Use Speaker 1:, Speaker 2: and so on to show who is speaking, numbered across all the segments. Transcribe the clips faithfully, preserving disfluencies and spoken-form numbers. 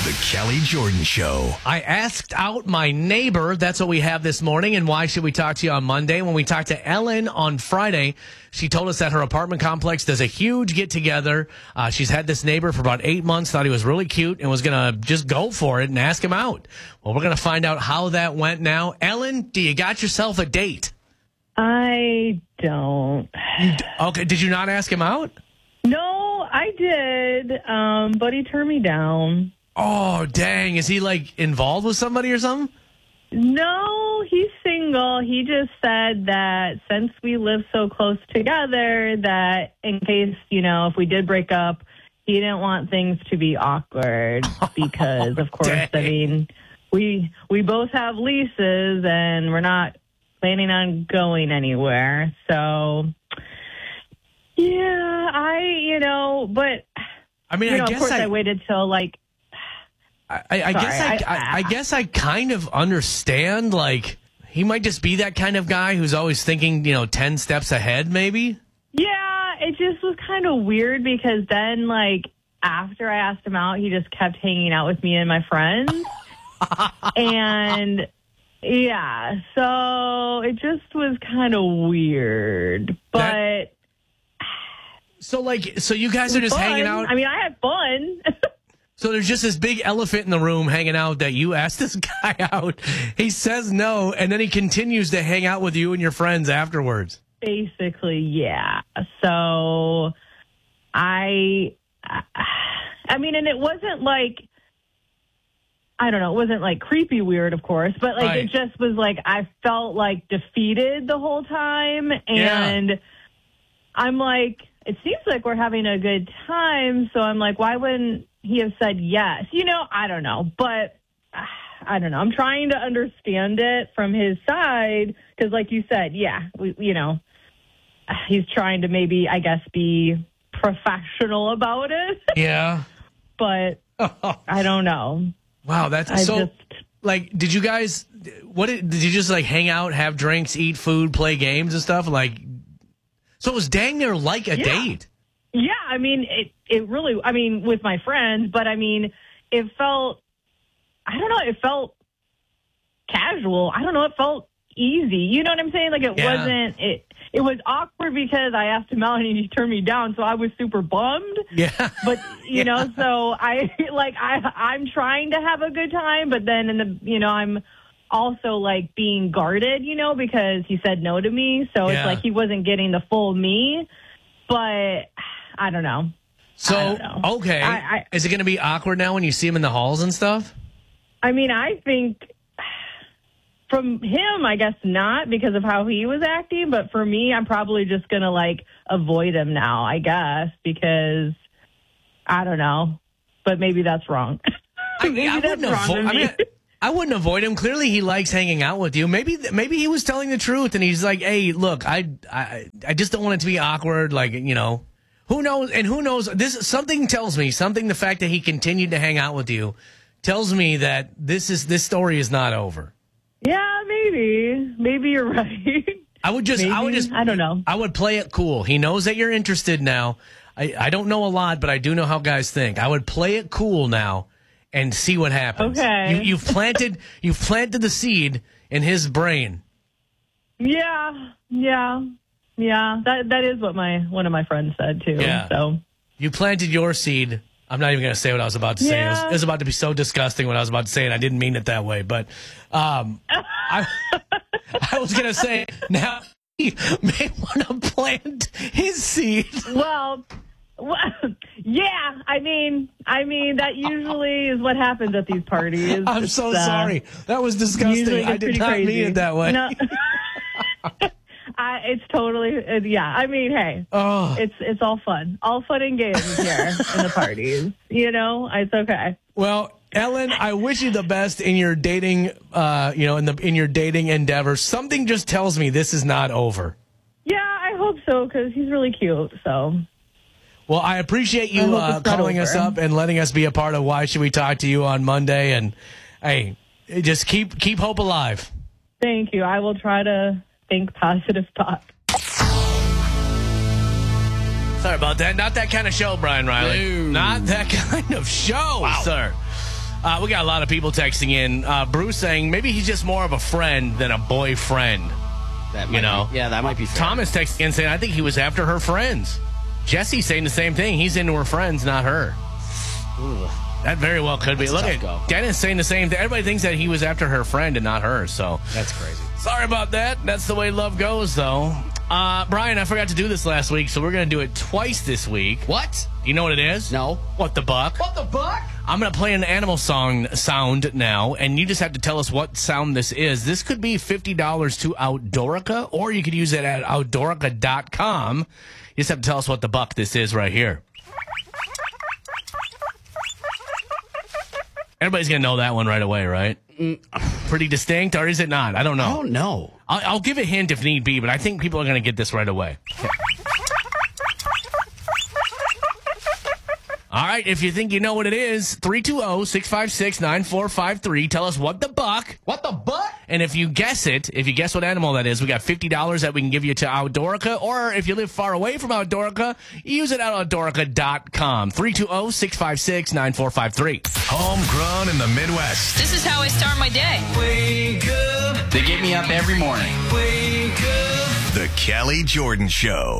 Speaker 1: The Kelly Jordan Show.
Speaker 2: I asked out my neighbor. That's what we have this morning. And why should we talk to you on Monday? When we talked to Ellen on Friday, she told us that her apartment complex does a huge get-together. Uh, she's had this neighbor for about eight months, thought he was really cute, and was going to just go for it and ask him out. Well, we're going to find out how that went now. Ellen, do you got yourself a date?
Speaker 3: I don't.
Speaker 2: You d- okay, did you not ask him out?
Speaker 3: No, I did, um, but he turned me down.
Speaker 2: Oh, dang. Is he, like, involved with somebody or something?
Speaker 3: No, he's single. He just said that since we live so close together, that in case, you know, if we did break up, he didn't want things to be awkward because, of course,
Speaker 2: Dang.
Speaker 3: I mean, we we both have leases and we're not planning on going anywhere. So, yeah, I, you know, but,
Speaker 2: I mean,
Speaker 3: you
Speaker 2: I
Speaker 3: know, of
Speaker 2: guess
Speaker 3: course
Speaker 2: I,
Speaker 3: I waited till, like,
Speaker 2: I, I, I
Speaker 3: Sorry,
Speaker 2: guess I,
Speaker 3: I-
Speaker 2: I, I guess I kind of understand. Like, he might just be that kind of guy who's always thinking, you know, ten steps ahead. Maybe.
Speaker 3: yeah, it just was kind of weird because then, like, after I asked him out, he just kept hanging out with me and my friends. And, yeah, so it just was kind of weird. But
Speaker 2: That- So, like, so you guys are just
Speaker 3: fun.
Speaker 2: hanging out.
Speaker 3: I mean, I had fun.
Speaker 2: So there's just this big elephant in the room hanging out that you asked this guy out. He says no, and then he continues to hang out with you and your friends afterwards.
Speaker 3: Basically, yeah. So I, I mean, and it wasn't like, I don't know, it wasn't like creepy weird, of course, but like
Speaker 2: Right.
Speaker 3: it just was like I felt like defeated the whole time. And
Speaker 2: Yeah.
Speaker 3: I'm like, it seems like we're having a good time. So I'm like, why wouldn't he have said yes? You know, I don't know. But I don't know. I'm trying to understand it from his side because, like you said, yeah, we, you know, he's trying to maybe, I guess, be professional about it.
Speaker 2: Yeah.
Speaker 3: But I don't know.
Speaker 2: Wow, that's
Speaker 3: I
Speaker 2: so.
Speaker 3: just,
Speaker 2: Like, did you guys? What did, did you just like hang out, have drinks, eat food, play games and stuff? Like, so it was dang near like a
Speaker 3: Yeah.
Speaker 2: date.
Speaker 3: yeah, I mean, it, it really, I mean, with my friends, but I mean, it felt, I don't know, it felt casual. I don't know, it felt easy. You know what I'm saying? Like, it
Speaker 2: Yeah.
Speaker 3: wasn't, it, it was awkward because I asked him out and he turned me down, so I was super bummed.
Speaker 2: Yeah.
Speaker 3: But, you know, so I, like, I, I'm trying to have a good time, but then in the, you know, I'm also, like, being guarded, you know, because he said no to me, so
Speaker 2: Yeah.
Speaker 3: it's like he wasn't getting the full me, but I don't know.
Speaker 2: So
Speaker 3: I don't know.
Speaker 2: okay,
Speaker 3: I- I-
Speaker 2: is it going to be awkward now when you see him in the halls and stuff?
Speaker 3: I mean, I think from him, I guess not because of how he was acting, but for me, I'm probably just going to, like, avoid him now, I guess, because I don't know, but maybe that's wrong.
Speaker 2: I,
Speaker 3: maybe
Speaker 2: I
Speaker 3: that's
Speaker 2: wouldn't
Speaker 3: wrong
Speaker 2: avoid.
Speaker 3: of
Speaker 2: I,
Speaker 3: me.
Speaker 2: mean, I wouldn't avoid him. Clearly, he likes hanging out with you. Maybe, maybe he was telling the truth, and he's like, "Hey, look, I, I, I just don't want it to be awkward. Like, you know, who knows? And who knows? This something tells me something. The fact that he continued to hang out with you tells me that this is this story is not over.
Speaker 3: Yeah, maybe. Maybe you're right.
Speaker 2: I would just, I would
Speaker 3: Maybe.
Speaker 2: just,
Speaker 3: I don't know.
Speaker 2: I would play it cool. He knows that you're interested now. I, I don't know a lot, but I do know how guys think. I would play it cool now and see what happens.
Speaker 3: Okay.
Speaker 2: You, you've planted, you've planted the seed in his brain.
Speaker 3: Yeah, yeah, yeah. That that is what my one of my friends said too.
Speaker 2: Yeah.
Speaker 3: So
Speaker 2: You planted your seed. I'm not even going to say what I was about to say. It, was,
Speaker 3: Yeah.
Speaker 2: it was about to be so disgusting what I was about to say, and I didn't mean it that way. But um, I, I was going to say now he may want to plant his seed.
Speaker 3: well. Well, yeah, I mean, I mean that usually is what happens at these parties.
Speaker 2: I'm so
Speaker 3: It's, uh,
Speaker 2: sorry. That was disgusting.
Speaker 3: usually
Speaker 2: I
Speaker 3: gets
Speaker 2: did
Speaker 3: pretty
Speaker 2: not
Speaker 3: crazy.
Speaker 2: mean it that way.
Speaker 3: No. I, it's totally, uh, yeah. I mean, hey,
Speaker 2: Oh.
Speaker 3: it's it's all fun, all fun and games here in the parties. You know, it's okay.
Speaker 2: Well, Ellen, I wish you the best in your dating, uh, you know, in the in your dating endeavors. Something just tells me this is not over.
Speaker 3: Yeah, I hope so because he's really cute. So
Speaker 2: Well, I appreciate
Speaker 3: I
Speaker 2: you
Speaker 3: hope
Speaker 2: uh,
Speaker 3: it's not
Speaker 2: calling
Speaker 3: over.
Speaker 2: us up and letting us be a part of Why Should We Talk to You on Monday. And hey, just keep keep hope alive.
Speaker 3: thank you. I will try to think positive thoughts.
Speaker 2: Sorry about that. Not that kind of show, Brian Riley.
Speaker 1: No.
Speaker 2: Not that kind of show, sir. Uh, we got a lot of people texting in. Uh, Bruce saying maybe he's just more of a friend than a boyfriend.
Speaker 4: That
Speaker 2: you know?
Speaker 4: Be, yeah, that might be fair.
Speaker 2: Thomas texting in saying, I think he was after her friends. Jesse saying the same thing. He's into her friends, not her.
Speaker 4: Ooh.
Speaker 2: That very well could be.
Speaker 4: That's
Speaker 2: Look
Speaker 4: a
Speaker 2: at
Speaker 4: tough go.
Speaker 2: Dennis saying the same thing. Everybody thinks that he was after her friend and not her. So
Speaker 4: that's crazy.
Speaker 2: Sorry about that. That's the way love goes, though. Uh, Brian, I forgot to do this last week, so we're going to do it twice this week.
Speaker 4: What?
Speaker 2: You know what it is?
Speaker 4: No.
Speaker 2: What the buck?
Speaker 4: What the buck?
Speaker 2: I'm going to play an animal song sound now, and you just have to tell us what sound this is. This could be fifty dollars to Outdoorica, or you could use it at outdoorica dot com. You just have to tell us what the buck this is right here. Everybody's going to know that one right away, right? Mm. Pretty distinct, or is it not? I don't know.
Speaker 4: I don't know.
Speaker 2: I'll, I'll give a hint if need be, but I think people are going to get this right away. Okay. All right, if you think you know what it is, three two zero, six five six, nine four five three. Tell us what the buck.
Speaker 4: What the buck?
Speaker 2: And if you guess it, if you guess what animal that is, we got fifty dollars that we can give you to Outdoorica. Or if you live far away from Outdoorica, use it at outdoorica dot com. three two zero, six five six, nine four five three.
Speaker 1: Homegrown in the Midwest.
Speaker 5: This is how I start my day.
Speaker 6: Wake up.
Speaker 4: They get me up every morning.
Speaker 6: Wake up.
Speaker 1: The Kelly Jordan Show.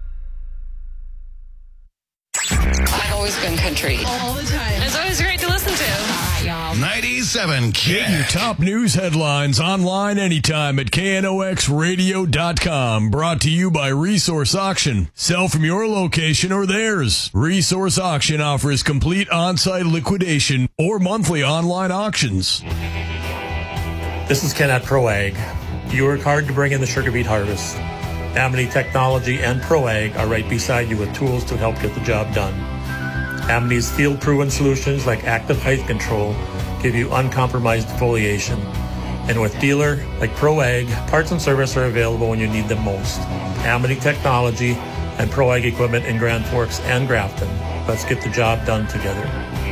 Speaker 5: I've always been country.
Speaker 7: All the time.
Speaker 5: It's always great to listen to.
Speaker 7: All right, y'all.
Speaker 1: ninety-seven
Speaker 8: Get your top news headlines online anytime at K N O X radio dot com. Brought to you by Resource Auction. Sell from your location or theirs. Resource Auction offers complete on-site liquidation or monthly online auctions.
Speaker 9: This is Ken at ProAg. You work hard to bring in the sugar beet harvest. Amity Technology and ProAg are right beside you with tools to help get the job done. Amity's field-proven solutions like active height control give you uncompromised foliation. And with dealer like ProAg, parts and service are available when you need them most. Amity Technology and ProAg equipment in Grand Forks and Grafton. Let's get the job done together.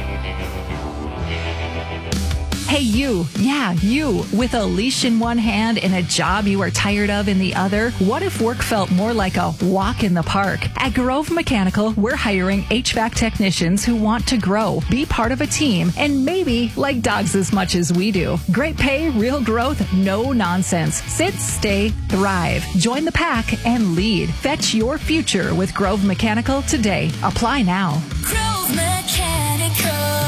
Speaker 10: Hey, you. Yeah, you. With a leash in one hand and a job you are tired of in the other, what if work felt more like a walk in the park? At Grove Mechanical, we're hiring H V A C technicians who want to grow, be part of a team, and maybe like dogs as much as we do. Great pay, real growth, no nonsense. Sit, stay, thrive. Join the pack and lead. Fetch your future with Grove Mechanical today. Apply now.
Speaker 11: Grove Mechanical.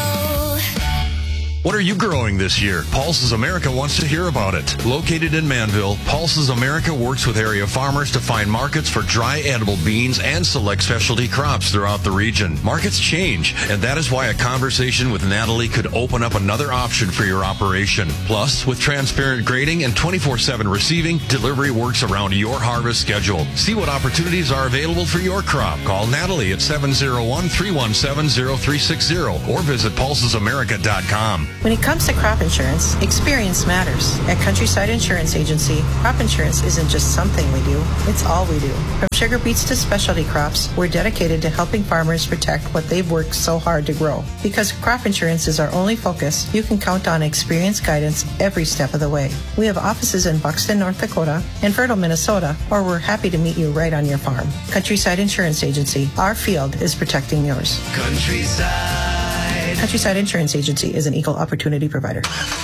Speaker 12: What are you growing this year? Pulses America wants to hear about it. Located in Manville, Pulses America works with area farmers to find markets for dry edible beans and select specialty crops throughout the region. Markets change, and that is why a conversation with Natalie could open up another option for your operation. Plus, with transparent grading and twenty-four seven receiving, delivery works around your harvest schedule. See what opportunities are available for your crop. Call Natalie at seven oh one, three one seven, oh three six oh or visit pulses america dot com.
Speaker 13: When it comes to crop insurance, experience matters. At Countryside Insurance Agency, crop insurance isn't just something we do, it's all we do. From sugar beets to specialty crops, we're dedicated to helping farmers protect what they've worked so hard to grow. Because crop insurance is our only focus, you can count on experienced guidance every step of the way. We have offices in Buxton, North Dakota, and Fertile, Minnesota, or we're happy to meet you right on your farm. Countryside Insurance Agency, our field is protecting yours.
Speaker 6: Countryside.
Speaker 13: Countryside Insurance Agency is an equal opportunity provider.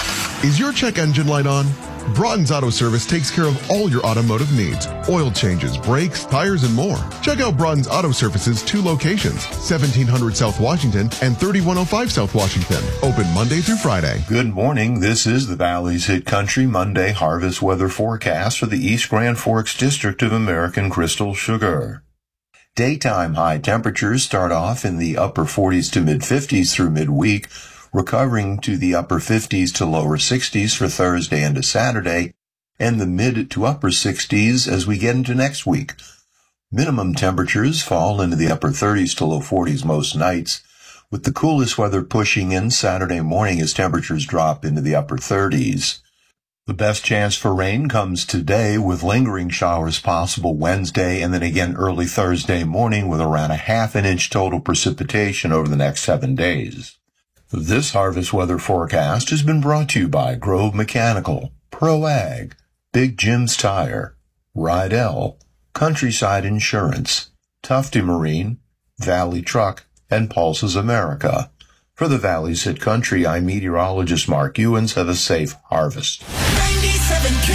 Speaker 14: Is your check engine light on? Broughton's Auto Service takes care of all your automotive needs. Oil changes, brakes, tires, and more. Check out Broughton's Auto Service's two locations, seventeen hundred South Washington and thirty-one oh five South Washington. Open Monday through Friday.
Speaker 15: Good morning. This is the Valley's Hit Country Monday harvest weather forecast for the East Grand Forks District of American Crystal Sugar. Daytime high temperatures start off in the upper forties to mid-fifties through midweek, recovering to the upper fifties to lower sixties for Thursday into Saturday, and the mid to upper sixties as we get into next week. Minimum temperatures fall into the upper thirties to low forties most nights, with the coolest weather pushing in Saturday morning as temperatures drop into the upper thirties. The best chance for rain comes today, with lingering showers possible Wednesday and then again early Thursday morning, with around a half an inch total precipitation over the next seven days. This harvest weather forecast has been brought to you by Grove Mechanical, ProAg, Big Jim's Tire, Rydell, Countryside Insurance, Tufty Marine, Valley Truck, and Pulses America. For the Valley's Hit Country, I'm meteorologist Mark Ewens. Have a safe harvest.
Speaker 6: ninety-seven K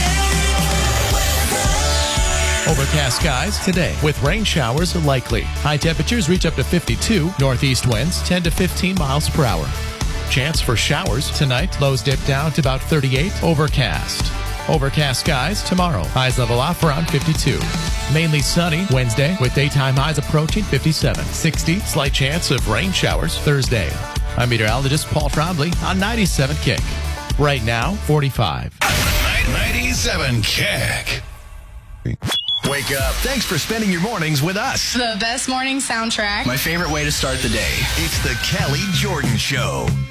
Speaker 7: Overcast skies today with rain showers likely. High temperatures reach up to fifty-two. Northeast winds ten to fifteen miles per hour. Chance for showers tonight. Lows dip down to about thirty-eight. Overcast. Overcast skies tomorrow. Highs level off around fifty-two. Mainly sunny Wednesday with daytime highs approaching fifty-seven. sixty. Slight chance of rain showers Thursday. I'm meteorologist Paul Trombley on ninety-seven Kick. Right now, forty-five.
Speaker 1: ninety-seven Kick. Wake up. Thanks for spending your mornings with us.
Speaker 5: The best morning soundtrack.
Speaker 4: My favorite way to start the day.
Speaker 1: It's the Kelly Jordan Show.